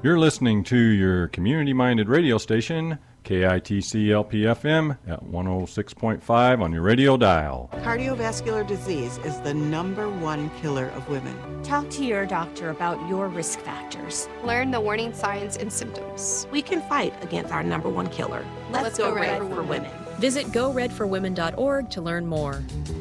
You're listening to your community-minded radio station, KITC LP-FM at 106.5 on your radio dial. Cardiovascular disease is the #1 killer of women. Talk to your doctor about your risk factors. Learn the warning signs and symptoms. We can fight against our #1 killer. Let's go red for women. Visit GoRedForWomen.org to learn more.